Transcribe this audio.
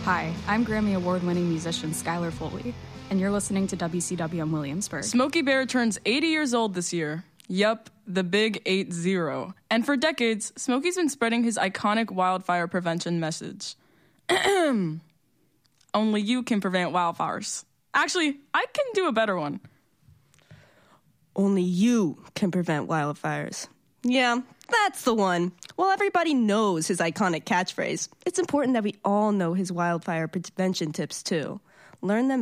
Hi, I'm Grammy Award-winning musician Skylar Foley, and you're listening to WCW in Williamsburg. Smokey Bear turns 80 years old this year. Yup, the big 80. And for decades, Smokey's been spreading his iconic wildfire prevention message. Only you can prevent wildfires. Actually, I can do a better one. Only you can prevent wildfires. Yeah, that's the one. While everybody knows his iconic catchphrase, it's important that we all know his wildfire prevention tips too. Learn them